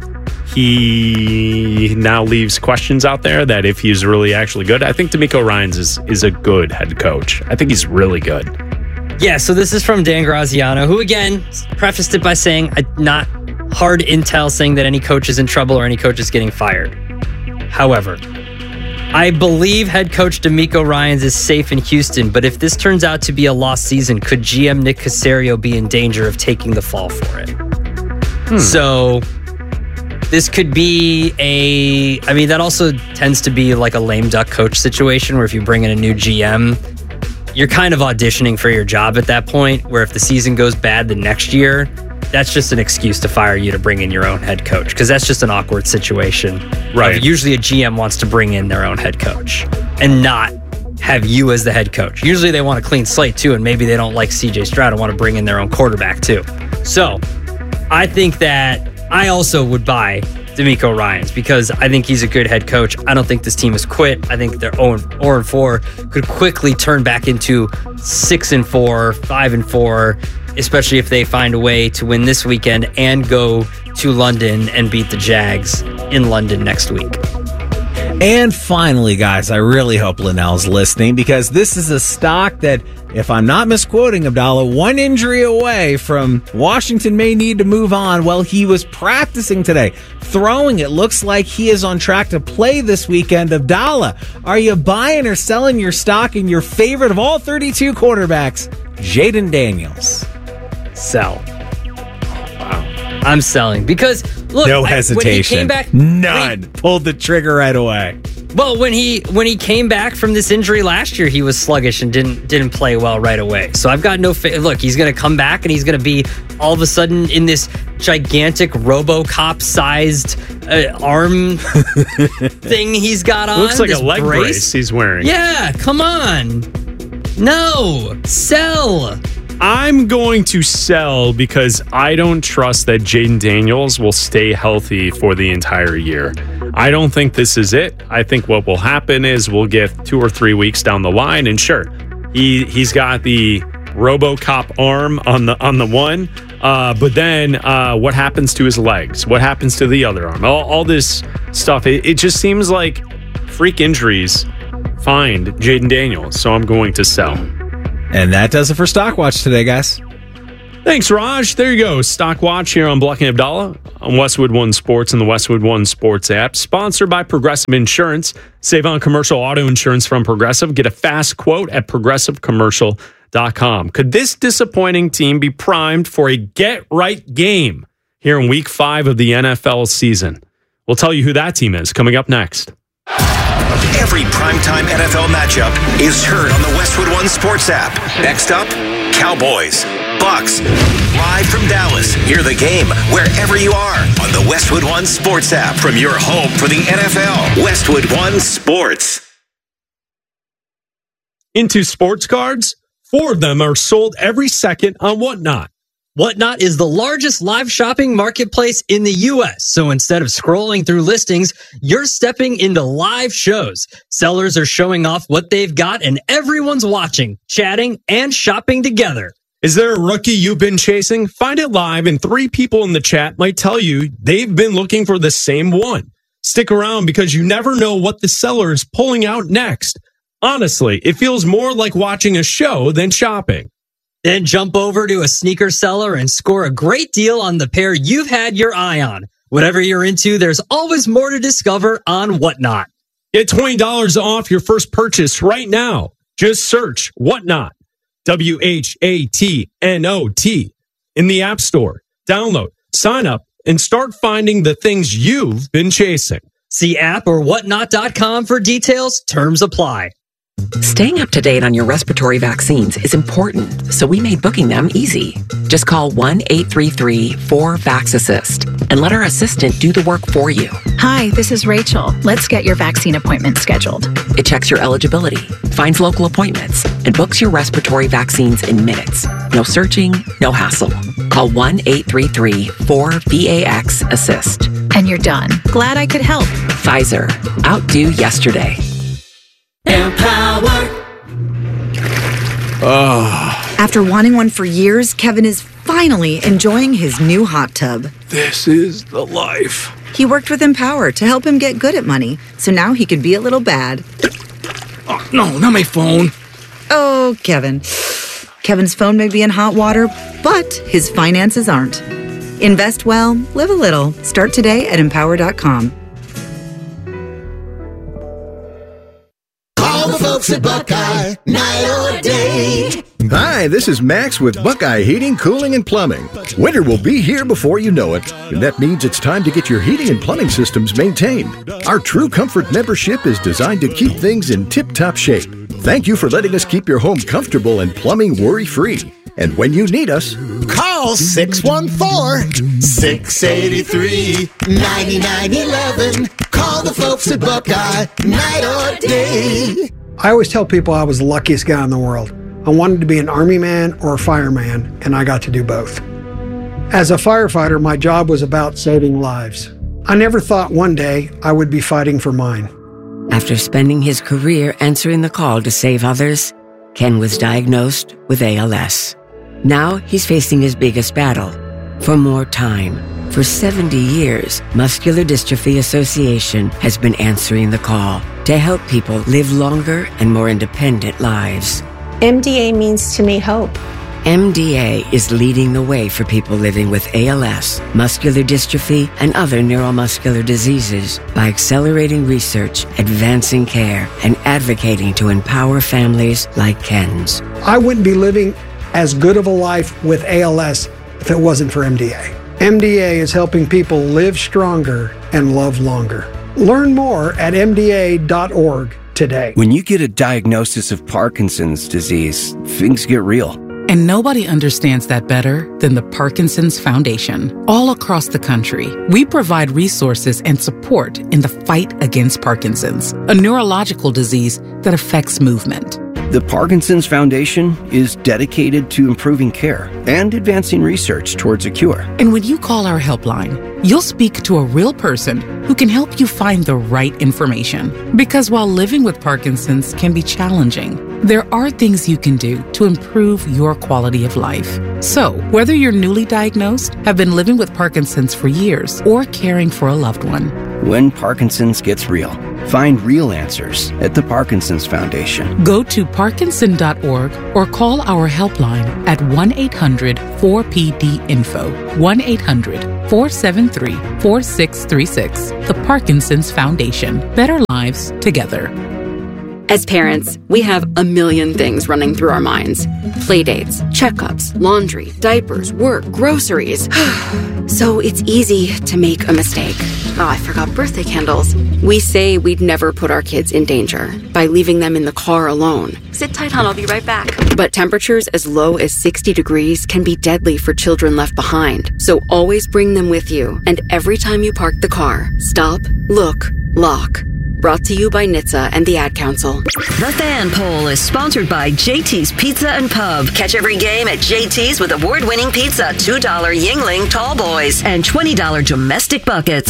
he now leaves questions out there that if he's really actually good. I think D'Amico Ryans is, is a good head coach. I think he's really good. Yeah, so this is from Dan Graziano, who again prefaced it by saying uh, not hard intel saying that any coach is in trouble or any coach is getting fired. However, I believe head coach D'Amico Ryans is safe in Houston, but if this turns out to be a lost season, could G M Nick Caserio be in danger of taking the fall for it? Hmm. So this could be a, I mean, that also tends to be like a lame duck coach situation where if you bring in a new G M, you're kind of auditioning for your job at that point, where if the season goes bad the next year, that's just an excuse to fire you to bring in your own head coach, because that's just an awkward situation. Right. Of usually a G M wants to bring in their own head coach and not have you as the head coach. Usually they want a clean slate too, and maybe they don't like C J Stroud and want to bring in their own quarterback too. So I think that I also would buy D'Amico Ryans because I think he's a good head coach. I don't think this team has quit. I think their oh and four could quickly turn back into six and four, five and four, especially if they find a way to win this weekend and go to London and beat the Jags in London next week. And finally, guys, I really hope Linnell's listening because this is a stock that, if I'm not misquoting Abdallah, one injury away from Washington may need to move on. Well, he was practicing today, throwing. It looks like he is on track to play this weekend. Abdallah, are you buying or selling your stock in your favorite of all thirty-two quarterbacks, Jaden Daniels? Sell. Wow. I'm selling because look, no I- hesitation. when he came back, None. Pulled the trigger right away. Well, when he when he came back from this injury last year, he was sluggish and didn't didn't play well right away. So I've got no fa- look. He's going to come back and he's going to be all of a sudden in this gigantic RoboCop-sized uh, arm thing he's got on. Looks like this a leg brace he's wearing. Yeah, come on. No, sell. I'm going to sell because I don't trust that Jaden Daniels will stay healthy for the entire year. I don't think this is it. I think what will happen is we'll get two or three weeks down the line, and sure, he he's got the RoboCop arm on the on the one, uh, but then uh, what happens to his legs? What happens to the other arm? All, all this stuff. It, it just seems like freak injuries find Jaden Daniels, so I'm going to sell. And that does it for Stock Watch today, guys. Thanks, Raj. There you go. Stock Watch here on Bluck and Abdallah on Westwood One Sports and the Westwood One Sports app. Sponsored by Progressive Insurance. Save on commercial auto insurance from Progressive. Get a fast quote at progressive commercial dot com. Could this disappointing team be primed for a get-right game here in week five of the N F L season? We'll tell you who that team is coming up next. Every primetime N F L matchup is heard on the Westwood One Sports app. Next up, Cowboys, Bucks. Live from Dallas, hear the game wherever you are on the Westwood One Sports app from your home for the N F L. Westwood One Sports. Into sports cards, four of them are sold every second on Whatnot. Whatnot is the largest live shopping marketplace in the U S. So instead of scrolling through listings, you're stepping into live shows. Sellers are showing off what they've got and everyone's watching, chatting, and shopping together. Is there a rookie you've been chasing? Find it live and three people in the chat might tell you they've been looking for the same one. Stick around because you never know what the seller is pulling out next. Honestly, it feels more like watching a show than shopping. Then jump over to a sneaker seller and score a great deal on the pair you've had your eye on. Whatever you're into, there's always more to discover on Whatnot. Get twenty dollars off your first purchase right now. Just search Whatnot, W H A T N O T, in the App Store. Download, sign up, and start finding the things you've been chasing. See app or whatnot dot com for details. Terms apply. Staying up to date on your respiratory vaccines is important, so we made booking them easy. Just call one eight three three four VAX-ASSIST and let our assistant do the work for you. Hi, this is Rachel. Let's get your vaccine appointment scheduled. It checks your eligibility, finds local appointments, and books your respiratory vaccines in minutes. No searching, no hassle. Call one eight three three four VAX-ASSIST. And you're done. Glad I could help. Pfizer. Outdo yesterday. Empower. Oh. After wanting one for years, Kevin is finally enjoying his new hot tub. This is the life. He worked with Empower to help him get good at money, so now he can be a little bad. Oh, no, not my phone. Oh, Kevin. Kevin's phone may be in hot water, but his finances aren't. Invest well, live a little. Start today at empower dot com. The folks at Buckeye, night or day. Hi, this is Max with Buckeye Heating, Cooling, and Plumbing. Winter will be here before you know it, and that means it's time to get your heating and plumbing systems maintained. Our True Comfort membership is designed to keep things in tip-top shape. Thank you for letting us keep your home comfortable and plumbing worry-free. And when you need us, call six one four, six eight three, nine nine one one. Call the folks at Buckeye, night or day. I always tell people I was the luckiest guy in the world. I wanted to be an army man or a fireman, and I got to do both. As a firefighter, my job was about saving lives. I never thought one day I would be fighting for mine. After spending his career answering the call to save others, Ken was diagnosed with A L S. Now he's facing his biggest battle, for more time. For seventy years, Muscular Dystrophy Association has been answering the call to help people live longer and more independent lives. M D A means to me hope. M D A is leading the way for people living with A L S, muscular dystrophy, and other neuromuscular diseases by accelerating research, advancing care, and advocating to empower families like Ken's. I wouldn't be living as good of a life with A L S if it wasn't for M D A. M D A is helping people live stronger and love longer. Learn more at M D A dot org today. When you get a diagnosis of Parkinson's disease, things get real. And nobody understands that better than the Parkinson's Foundation. All across the country, we provide resources and support in the fight against Parkinson's, a neurological disease that affects movement. The Parkinson's Foundation is dedicated to improving care and advancing research towards a cure. And when you call our helpline, you'll speak to a real person who can help you find the right information. Because while living with Parkinson's can be challenging, there are things you can do to improve your quality of life. So, whether you're newly diagnosed, have been living with Parkinson's for years, or caring for a loved one, when Parkinson's gets real. Find real answers at the Parkinson's Foundation. Go to parkinson dot org or call our helpline at one eight hundred four P D info. one eight hundred four seven three four six three six. The Parkinson's Foundation. Better lives together. As parents, we have a million things running through our minds. Playdates, checkups, laundry, diapers, work, groceries. So it's easy to make a mistake. Oh, I forgot birthday candles. We say we'd never put our kids in danger by leaving them in the car alone. Sit tight, hon, I'll be right back. But temperatures as low as sixty degrees can be deadly for children left behind. So always bring them with you. And every time you park the car, stop, look, lock. Brought to you by N H T S A and the Ad Council. The Fan Poll is sponsored by J T's Pizza and Pub. Catch every game at J T's with award-winning pizza, two dollar Yingling Tall Boys, and twenty dollar domestic buckets.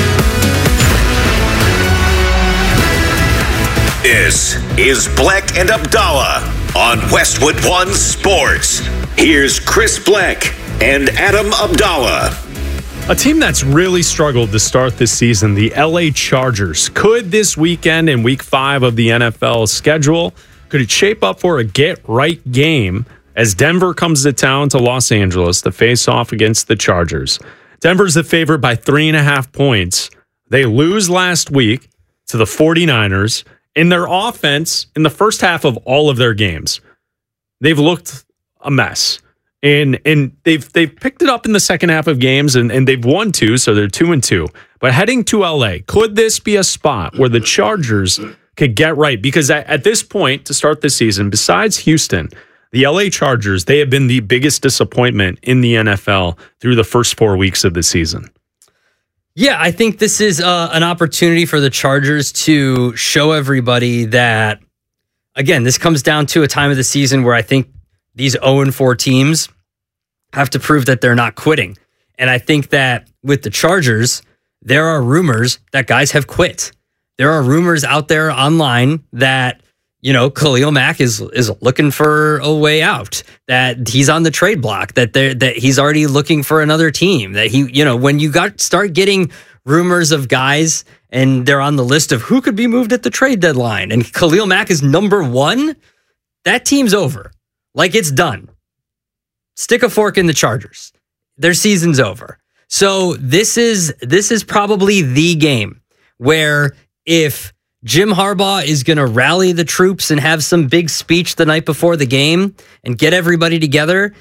This is Bleck and Abdallah on Westwood One Sports. Here's Chris Bleck and Adam Abdallah. A team that's really struggled to start this season, the L A Chargers. Could this weekend in week five of the N F L schedule, could it shape up for a get-right game as Denver comes to town to Los Angeles to face off against the Chargers? Denver's the favorite by three and a half points. They lose last week to the 49ers. In their offense, in the first half of all of their games, they've looked a mess. And and they've they've picked it up in the second half of games, and, and they've won two, so they're two and two. But heading to L A, could this be a spot where the Chargers could get right? Because at, at this point, to start the season, besides Houston, the L A Chargers, they have been the biggest disappointment in the N F L through the first four weeks of the season. Yeah, I think this is uh, an opportunity for the Chargers to show everybody that, again, this comes down to a time of the season where I think these oh and four teams have to prove that they're not quitting. And I think that with the Chargers, there are rumors that guys have quit. There are rumors out there online that, you know, Khalil Mack is is looking for a way out, that he's on the trade block, that they that he's already looking for another team, that he, you know, when you got start getting rumors of guys and they're on the list of who could be moved at the trade deadline and Khalil Mack is number one, that team's over. Like, it's done. Stick a fork in the Chargers. Their season's over. So this is this is probably the game where if Jim Harbaugh is going to rally the troops and have some big speech the night before the game and get everybody together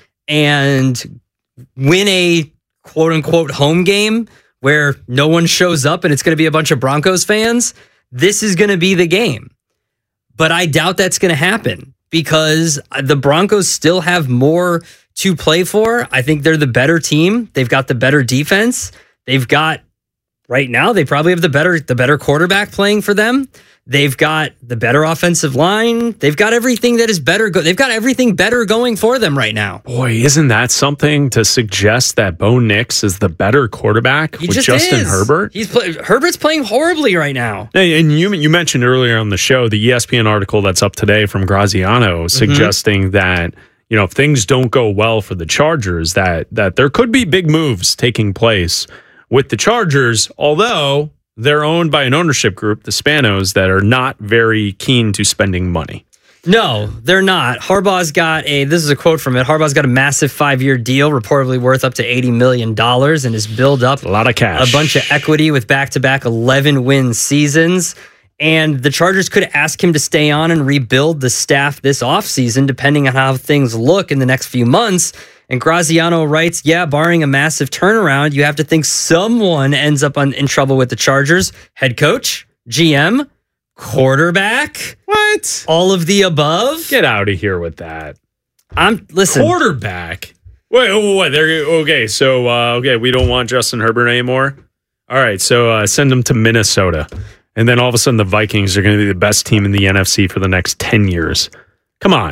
and win a quote-unquote home game where no one shows up and it's going to be a bunch of Broncos fans, this is going to be the game. But I doubt that's going to happen, because the Broncos still have more to play for. I think they're the better team. They've got the better defense. They've got, right now, they probably have the better the better quarterback playing for them. They've got the better offensive line. They've got everything that is better. Go- They've got everything better going for them right now. Boy, isn't that something to suggest that Bo Nix is the better quarterback He with just Justin is. Herbert? He's play- Herbert's playing horribly right now. Hey, and you you mentioned earlier on the show the E S P N article that's up today from Graziano Mm-hmm. suggesting that, you know, if things don't go well for the Chargers, that that there could be big moves taking place with the Chargers, although they're owned by an ownership group, the Spanos, that are not very keen to spending money. No, they're not. Harbaugh's got a, this is a quote from it, Harbaugh's got a massive five-year deal, reportedly worth up to eighty million dollars, and has built up a lot of cash, a bunch of equity with back-to-back eleven-win seasons. And the Chargers could ask him to stay on and rebuild the staff this offseason, depending on how things look in the next few months. And Graziano writes, yeah, barring a massive turnaround, you have to think someone ends up on, in trouble with the Chargers. Head coach, G M, quarterback. What? All of the above? Get out of here with that. I'm, listen. Quarterback? Wait, wait, wait. There, okay, so, uh, okay, we don't want Justin Herbert anymore? All right, so uh, send him to Minnesota. And then all of a sudden the Vikings are going to be the best team in the N F C for the next ten years. Come on.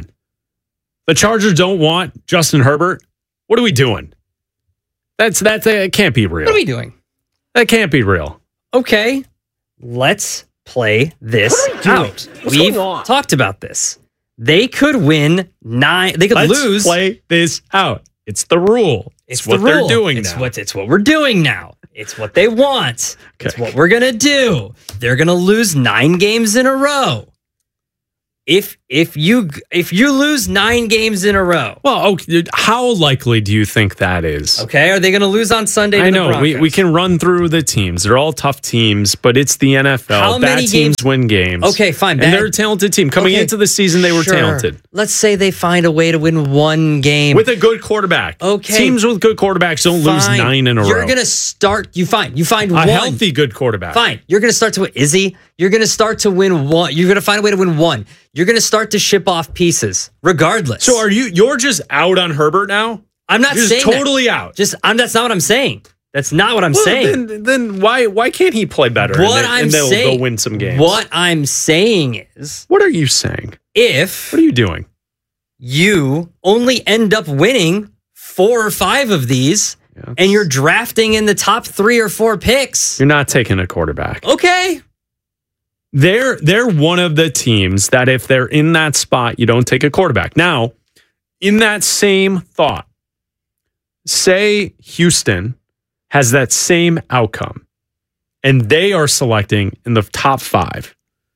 The Chargers don't want Justin Herbert? What are we doing? That's that that can't be real. What are we doing? That can't be real. Okay, let's play this What are we doing? out. What's We've going on? talked about this. They could win nine. They could Let's lose. play this out. It's the rule. It's, It's what the they're rule. doing it's now. What, it's what we're doing now. It's what they want. Okay. It's what we're going to do. They're going to lose nine games in a row. If if you if you lose nine games in a row, well, okay, how likely do you think that is? Okay, are they going to lose on Sunday? To I know the we, we can run through the teams. They're all tough teams, but it's the N F L. How Bad many teams games? win games. Okay, fine. And Bad. they're a talented team. Coming Okay. into the season, they were Sure. talented. Let's say they find a way to win one game With a good quarterback. Okay. Teams with good quarterbacks don't lose Fine. nine in a You're row. going to start. You find you find a one healthy good quarterback. Fine. You're going to start to win. Is he? You're going to start to win one. You're going to find a way to win one. You're going to start to ship off pieces, regardless. So are you? You're just out on Herbert now? I'm not You're saying just totally that. out. Just I'm. That's not what I'm saying. That's not what I'm Well, saying. Then, then why why can't he play better? What and, they, I'm and they'll, saying, they'll win some games. What I'm saying is, What are you saying? if What are you doing? you only end up winning four or five of these, Yeah. and you're drafting in the top three or four picks, You're not taking a quarterback. okay. They're they're one of the teams that if they're in that spot, you don't take a quarterback. Now, in that same thought, say Houston has that same outcome and they are selecting in the top five.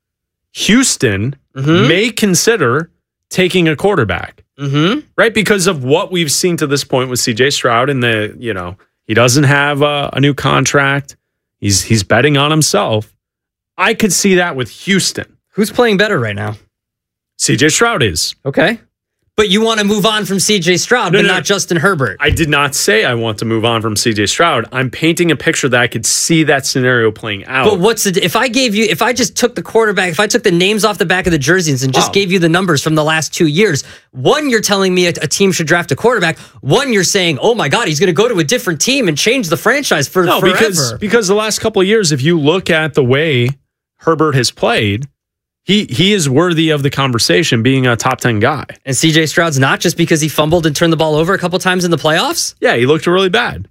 Houston Mhm. may consider taking a quarterback, Mm-hmm. right? Because of what we've seen to this point with C J Stroud and the, you know, he doesn't have a, a new contract. He's he's betting on himself. I could see that with Houston. Who's playing better right now? C J Stroud is. Okay. But you want to move on from C J Stroud, No, but no. not Justin Herbert. I did not say I want to move on from C J Stroud. I'm painting a picture that I could see that scenario playing out. But what's the if I gave you if I just took the quarterback, if I took the names off the back of the jerseys and just Wow. gave you the numbers from the last two years, one you're telling me a, a team should draft a quarterback, one you're saying, oh my God, he's going to go to a different team and change the franchise for no, forever. because because the last couple of years, if you look at the way Herbert has played, he he is worthy of the conversation being a top ten guy. And C J Stroud's not just because he fumbled and turned the ball over a couple times in the playoffs? Yeah, he looked really bad.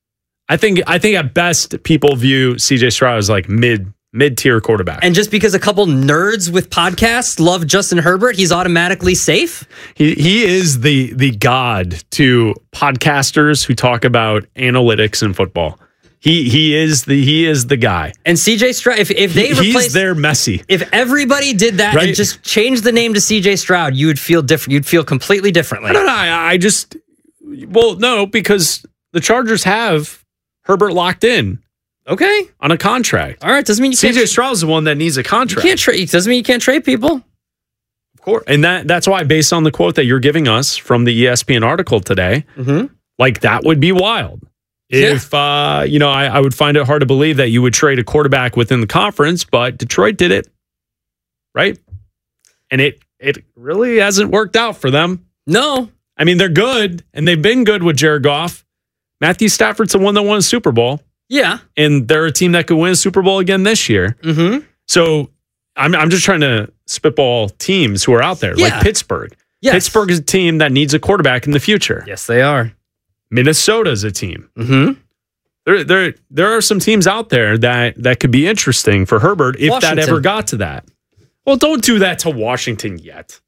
I think I think at best people view C J Stroud as like mid mid tier quarterback. And just because a couple nerds with podcasts love Justin Herbert, he's automatically safe? He he is the the god to podcasters who talk about analytics in football. He he is the he is the guy. And C J Stroud, if, if they He- replaced, he's their Messi. if everybody did that Right? and just changed the name to C J Stroud, you would feel different. You'd feel completely differently. I don't know. I, I just well no because the Chargers have Herbert locked in Okay. on a contract. All right. Doesn't mean you C can't. J Stroud's the one that needs a You contract. can't trade. Doesn't mean you can't trade people. Of course, and that that's why based on the quote that you're giving us from the E S P N article today, Mm-hmm. like that would be wild. Yeah. If uh, you know, I, I would find it hard to believe that you would trade a quarterback within the conference, but Detroit did it, right? And it it really hasn't worked out for them. No. I mean, they're good, and they've been good with Jared Goff. Matthew Stafford's the one that won a Super Bowl, Yeah. and they're a team that could win a Super Bowl again this year. Mm-hmm. So I'm I'm just trying to spitball teams who are out there, Yeah. like Pittsburgh. Yes. Pittsburgh is a team that needs a quarterback in the future. Yes, they are. Minnesota's a team. Mm-hmm. There, there, there are some teams out there that that could be interesting for Herbert if that Washington. ever got to that. Well, don't do that to Washington yet.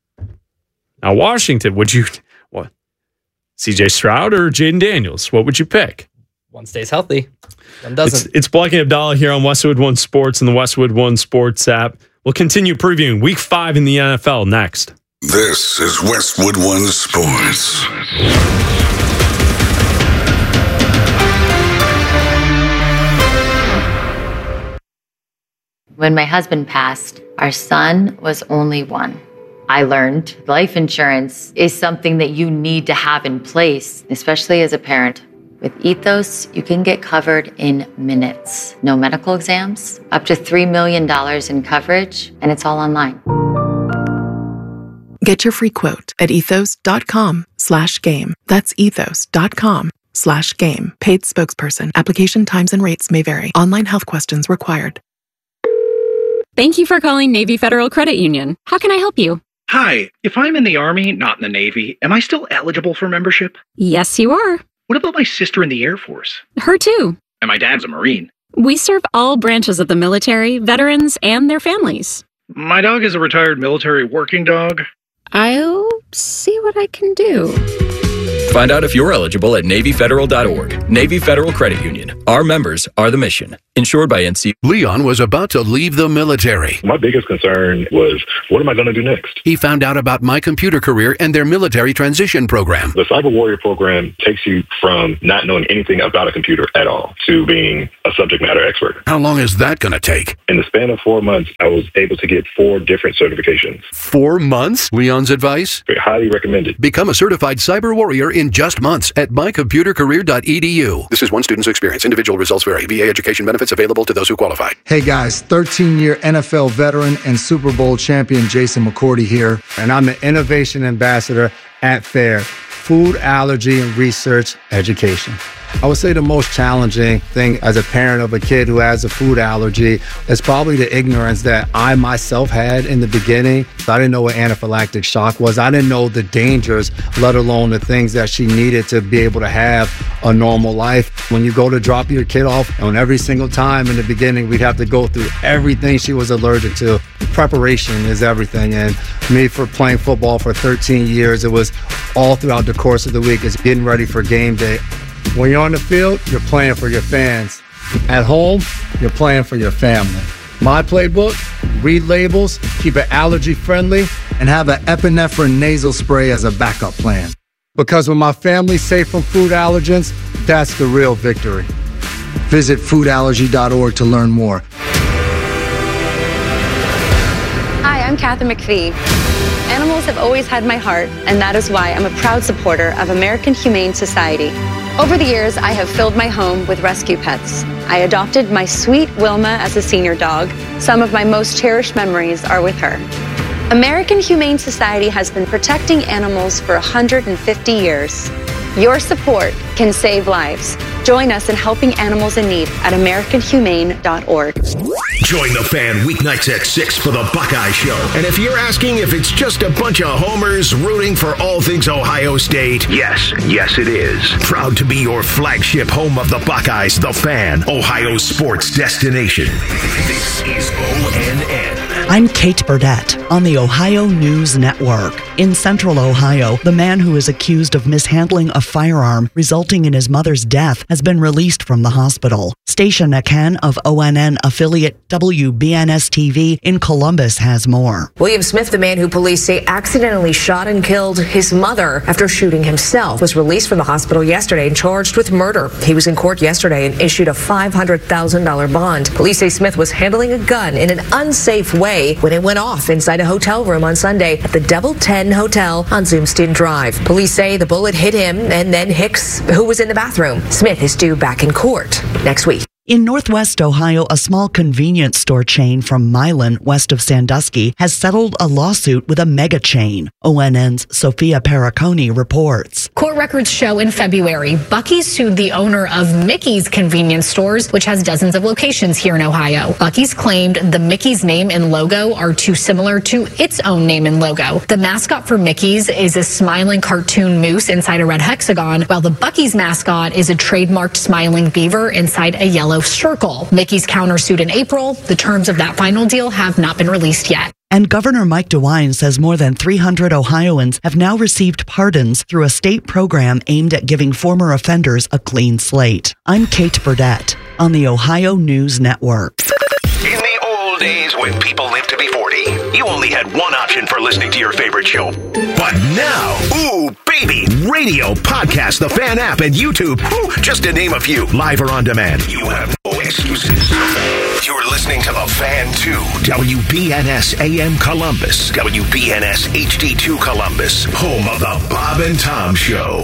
Now, Washington, would you what? C J Stroud or Jaden Daniels? What would you pick? One stays healthy. One It's, doesn't. it's Black and Abdallah here on Westwood One Sports and the Westwood One Sports app. We'll continue previewing Week Five in the N F L next. This is Westwood One Sports. When my husband passed, our son was only one. I learned life insurance is something that you need to have in place, especially as a parent. With Ethos, you can get covered in minutes. No medical exams, up to three million dollars in coverage, and it's all online. Get your free quote at ethos.com slash game. That's ethos.com slash game. Paid spokesperson. Application times and rates may vary. Online health questions required. Thank you for calling Navy Federal Credit Union. How can I help you? Hi, if I'm in the Army, not in the Navy, am I still eligible for membership? Yes, you are. What about my sister in the Air Force? Her too. And my dad's a Marine. We serve all branches of the military, veterans, and their families. My dog is a retired military working dog. I'll see what I can do. Find out if you're eligible at Navy Federal dot org. Navy Federal Credit Union. Our members are the mission. Insured by N C. Leon was about to leave the military. My biggest concern was, what am I going to do next? He found out about My Computer Career and their military transition program. The Cyber Warrior program takes you from not knowing anything about a computer at all to being a subject matter expert. How long is that going to take? In the span of four months, I was able to get four different certifications. Four months? Leon's advice? Highly recommended. Become a certified cyber warrior in just months at my computer career dot e d u. This is one student's experience. Individual results vary. V A education benefits available to those who qualify. Hey guys, thirteen-year N F L veteran and Super Bowl champion Jason McCourty here, and I'm the Innovation Ambassador at FAIR, Food Allergy and Research Education. I would say the most challenging thing as a parent of a kid who has a food allergy is probably the ignorance that I myself had in the beginning. I didn't know what anaphylactic shock was. I didn't know the dangers, let alone the things that she needed to be able to have a normal life. When you go to drop your kid off, and every single time in the beginning, we'd have to go through everything she was allergic to. Preparation is everything. And me, for playing football for thirteen years, it was all throughout the course of the week. It's getting ready for game day. When you're on the field, you're playing for your fans. At home, you're playing for your family. My playbook, read labels, keep it allergy friendly, and have an epinephrine nasal spray as a backup plan. Because when my family's safe from food allergens, that's the real victory. Visit food allergy dot org to learn more. Hi, I'm Kathy McPhee. Animals have always had my heart, and that is why I'm a proud supporter of American Humane Society. Over the years, I have filled my home with rescue pets. I adopted my sweet Wilma as a senior dog. Some of my most cherished memories are with her. American Humane Society has been protecting animals for one hundred fifty years. Your support can save lives. Join us in helping animals in need at american humane dot org. Join the Fan weeknights at six for the Buckeye Show. And if you're asking if it's just a bunch of homers rooting for all things Ohio State, yes, yes it is. Proud to be your flagship home of the Buckeyes, the Fan, Ohio sports destination. This is O N N. I'm Kate Burdett on the Ohio News Network. In Central Ohio, the man who is accused of mishandling a firearm resulting in his mother's death has been released from the hospital. Station Aken of O N N affiliate W B N S T V in Columbus has more. William Smith, the man who police say accidentally shot and killed his mother after shooting himself, was released from the hospital yesterday and charged with murder. He was in court yesterday and issued a five hundred thousand dollars bond. Police say Smith was handling a gun in an unsafe way when it went off inside a hotel room on Sunday at the Devil ten Hotel on Zoomstein Drive. Police say the bullet hit him and then Hicks, who was in the bathroom. Smith is due back in court next week. In Northwest Ohio, a small convenience store chain from Milan, west of Sandusky, has settled a lawsuit with a mega chain. O N N's Sophia Perricone reports. Court records show in February, Buc-ee's sued the owner of Mickey's convenience stores, which has dozens of locations here in Ohio. Buc-ee's claimed the Mickey's name and logo are too similar to its own name and logo. The mascot for Mickey's is a smiling cartoon moose inside a red hexagon, while the Buc-ee's mascot is a trademarked smiling beaver inside a yellow circle. Mickey's countersued in April. The terms of that final deal have not been released yet. And Governor Mike DeWine says more than three hundred Ohioans have now received pardons through a state program aimed at giving former offenders a clean slate. I'm Kate Burdett on the Ohio News Network. In the old days when people lived to be forty, you only had one option for listening to your favorite show. But now, ooh, baby, radio, podcast, the Fan app, and YouTube, ooh, just to name a few, live or on demand. You have no excuses. You're listening to the Fan two, W B N S A M Columbus, W B N S H D two Columbus, home of the Bob and Tom Show.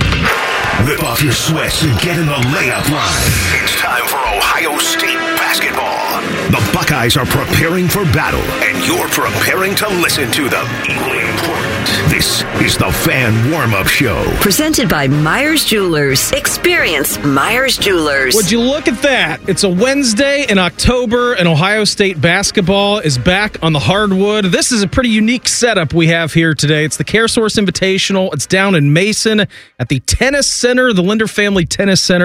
Rip off your sweats and get in the layup line. It's time for Ohio State basketball. The Buckeyes are preparing for battle, and you're preparing to listen to them. Equally important, this is the Fan Warm-Up Show. Presented by Myers Jewelers. Experience Myers Jewelers. Would you look at that? It's a Wednesday in October, and Ohio State basketball is back on the hardwood. This is a pretty unique setup we have here today. It's the CareSource Invitational. It's down in Mason at the Tennis Center, the Linder Family Tennis Center.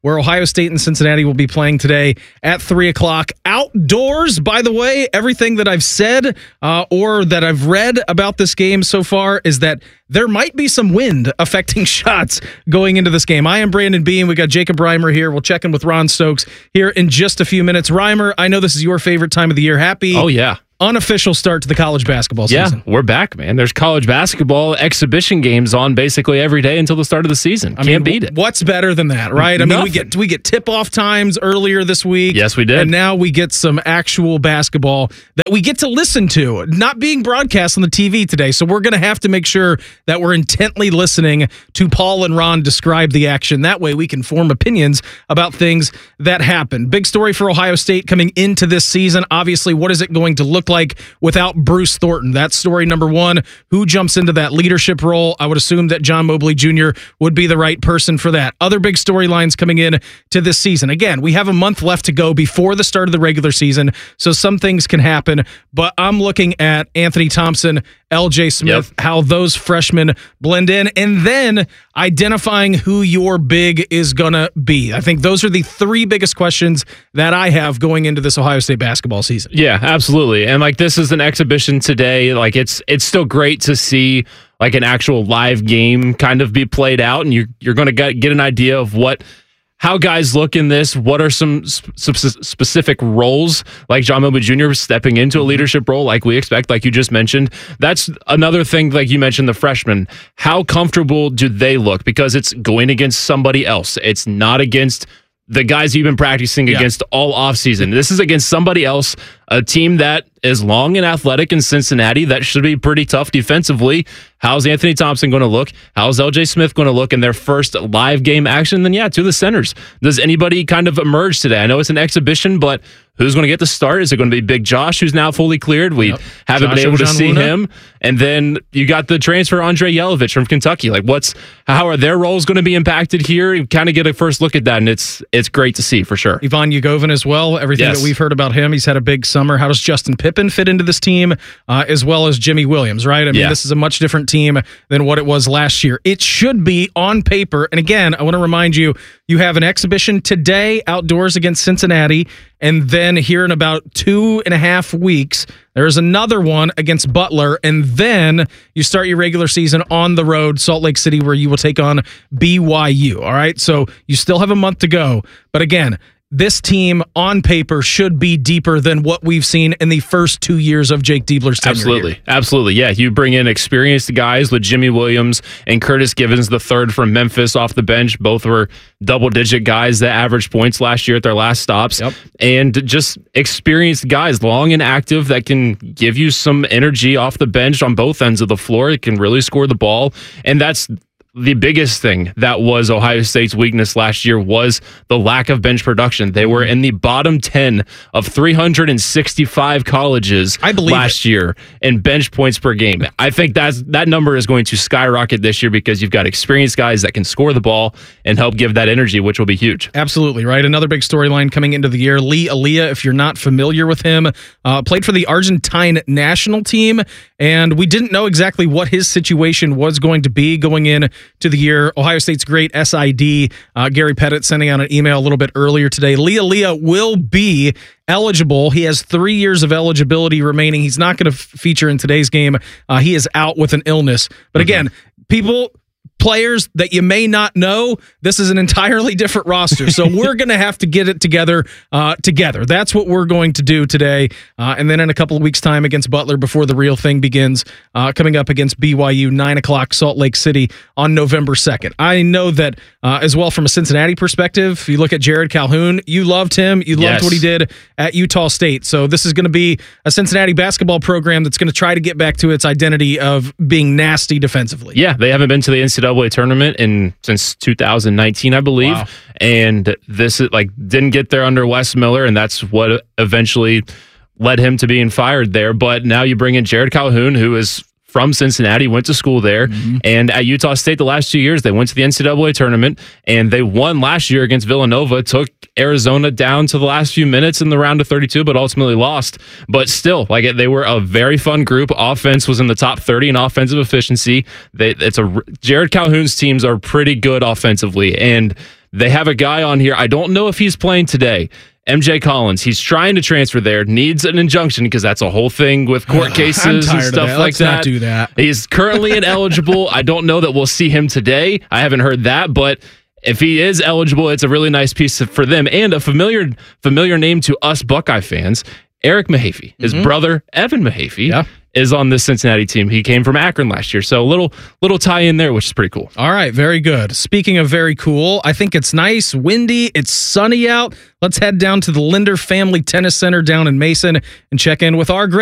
where Ohio State and Cincinnati will be playing today at three o'clock. Outdoors, by the way, everything that I've said uh, or that I've read about this game so far is that there might be some wind affecting shots going into this game. I am Brandon Beam. We got Jacob Reimer here. We'll check in with Ron Stokes here in just a few minutes. Reimer, I know this is your favorite time of the year. Happy Oh, yeah. unofficial start to the college basketball season. Yeah, we're back, man. There's college basketball exhibition games on basically every day until the start of the season. I Can't mean, beat it. What's better than that, right? I mean, we get we get tip-off times earlier this week. Yes, we did. And now we get some actual basketball that we get to listen to, not being broadcast on the T V today. So we're going to have to make sure that we're intently listening to Paul and Ron describe the action. That way we can form opinions about things that happen. Big story for Ohio State coming into this season. Obviously, what is it going to look like without Bruce Thornton? That's story number one. Who jumps into that leadership role? I would assume that John Mobley Junior would be the right person for that. Other big storylines coming in to this season. Again, we have a month left to go before the start of the regular season, so some things can happen, but I'm looking at Anthony Thompson, L J Smith, yep. how those freshmen blend in, and then identifying who your big is going to be. I think those are the three biggest questions that I have going into this Ohio State basketball season. Yeah, absolutely. And like this is an exhibition today. Like it's it's still great to see like an actual live game kind of be played out, and you you're going to get, get an idea of what how guys look in this. What are some sp- specific roles, like John Mobley Junior stepping into a leadership role like we expect, like you just mentioned. That's another thing, like you mentioned, the freshmen. How comfortable do they look? Because it's going against somebody else. It's not against the guys you've been practicing yeah. against all offseason. This is against somebody else, a team that is long and athletic in Cincinnati. That should be pretty tough defensively. How's Anthony Thompson going to look? How's L J Smith going to look in their first live game action? Then, yeah, to the centers. Does anybody kind of emerge today? I know it's an exhibition, but who's going to get the start? Is it going to be Big Josh, who's now fully cleared? We yep. haven't Josh been able to see Luna. him. And then you got the transfer Andre Yelovich from Kentucky. Like, what's how are their roles going to be impacted here? You kind of get a first look at that, and it's it's great to see for sure. Ivan Ugovin as well. Everything yes. that we've heard about him, he's had a big summer. How does Justin Pippen fit into this team, uh, as well as Jimmy Williams? Right? I mean, yeah. this is a much different team than what it was last year. It should be on paper. And again, I want to remind you, you have an exhibition today outdoors against Cincinnati, and then here in about two and a half weeks, there's another one against Butler, and then you start your regular season on the road, Salt Lake City, where you will take on B Y U. All right, so you still have a month to go. But again, this team on paper should be deeper than what we've seen in the first two years of Jake Diebler's tenure. Absolutely. Here. Absolutely. Yeah. You bring in experienced guys with Jimmy Williams and Curtis Givens, the third from Memphis off the bench. Both were double digit guys that averaged points last year at their last stops. Yep. And just experienced guys, long and active, that can give you some energy off the bench on both ends of the floor. It can really score the ball. And that's the biggest thing that was Ohio State's weakness last year was the lack of bench production. They were in the bottom ten of three hundred sixty-five colleges I believe last it. year in bench points per game. I think that's, that number is going to skyrocket this year because you've got experienced guys that can score the ball and help give that energy, which will be huge. Absolutely, right? Another big storyline coming into the year, Lee Alia, if you're not familiar with him, uh, played for the Argentine national team, and we didn't know exactly what his situation was going to be going in to the year. Ohio State's great S I D, uh, Gary Pettit, sending out an email a little bit earlier today. Leah Leah will be eligible. He has three years of eligibility remaining. He's not going to f- feature in today's game. Uh, he is out with an illness. But again, people... players that you may not know, this is an entirely different roster. So we're going to have to get it together uh, together. That's what we're going to do today. Uh, and then in a couple of weeks' time against Butler before the real thing begins, uh, coming up against B Y U, nine o'clock, Salt Lake City on November second. I know that uh, as well from a Cincinnati perspective, you look at Jared Calhoun, you loved him. You loved yes. what he did at Utah State. So this is going to be a Cincinnati basketball program that's going to try to get back to its identity of being nasty defensively. Yeah, they haven't been to the N C double A tournament in since two thousand nineteen, I believe. Wow. And this is like didn't get there under Wes Miller, and that's what eventually led him to being fired there. But now you bring in Jared Calhoun, who is from Cincinnati, went to school there, mm-hmm. and at Utah State the last two years, they went to the N C double A tournament, and they won last year against Villanova, took Arizona down to the last few minutes in the round of thirty-two, but ultimately lost. But still, like they were a very fun group. Offense was in the top thirty in offensive efficiency. They, it's a Jared Calhoun's teams are pretty good offensively, and They have a guy on here. I don't know if he's playing today. M J Collins. He's trying to transfer there. Needs an injunction because that's a whole thing with court cases and stuff that. like Let's that. Not do that. He's currently ineligible. I don't know that we'll see him today. I haven't heard that, but if he is eligible, it's a really nice piece for them and a familiar familiar name to us Buckeye fans. Eric Mahaffey, his mm-hmm. brother Evan Mahaffey, yeah. is on this Cincinnati team. He came from Akron last year, so a little little tie in there, which is pretty cool. All right, very good. Speaking of very cool, I think it's nice, windy, it's sunny out. Let's head down to the Linder Family Tennis Center down in Mason and check in with our great